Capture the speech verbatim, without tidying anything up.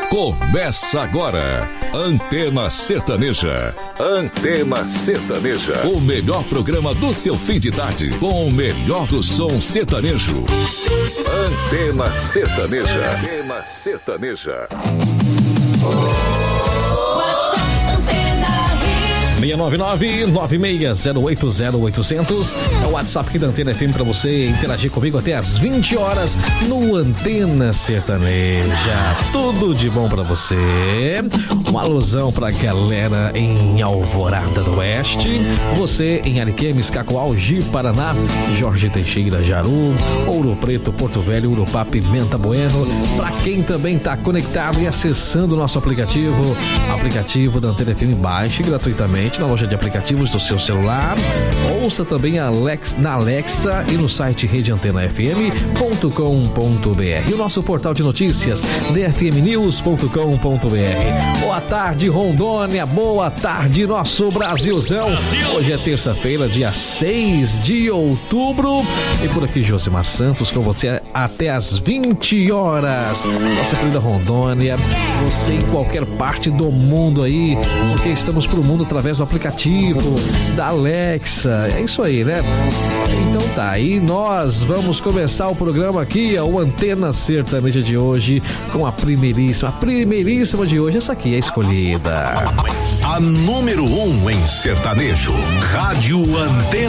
Começa agora, Antena Sertaneja. Antena Sertaneja. O melhor programa do seu fim de tarde, com o melhor do som sertanejo. Antena Sertaneja. Antena Sertaneja. seis nove nove, nove seis zero oito zero oito zero zero é o WhatsApp aqui da Antena F M para você interagir comigo até às vinte horas no Antena Sertaneja. Tudo de bom para você. Uma alusão pra galera em Alvorada do Oeste, você em Ariquemes, Cacoal, Ji, Paraná, Jorge Teixeira, Jaru, Ouro Preto, Porto Velho, Urupá, Pimenta Bueno. Pra quem também tá conectado e acessando o nosso aplicativo, aplicativo da Antena F M, baixe gratuitamente na loja de aplicativos do seu celular. Ouça também a Alex, na Alexa e no site rede antena f m ponto com ponto b r. E o nosso portal de notícias, d f m news ponto com ponto b r. Boa tarde, Rondônia. Boa tarde, nosso Brasilzão. Hoje é terça-feira, dia seis de outubro. E por aqui, Josimar Santos, com você até às vinte horas. Nossa querida Rondônia, você em qualquer parte do mundo aí, porque estamos pro mundo através do aplicativo da Alexa. É isso aí, né? Então tá, e nós vamos começar o programa aqui, ó, o Antena Sertaneja de hoje, com a primeiríssima, a primeiríssima de hoje, essa aqui é a escolhida. A número um em sertanejo, Rádio Antena.